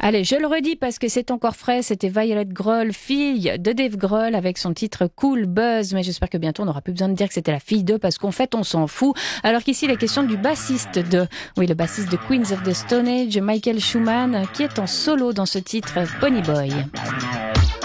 Allez, je le redis parce que c'est encore frais, c'était Violet Grohl, fille de Dave Grohl avec son titre Cool Buzz, mais j'espère que bientôt on n'aura plus besoin de dire que c'était la fille de, parce qu'en fait on s'en fout. Alors qu'ici la question du bassiste le bassiste de Queens of the Stone Age, Michael Schumann, qui est en solo dans ce titre Pony Boy.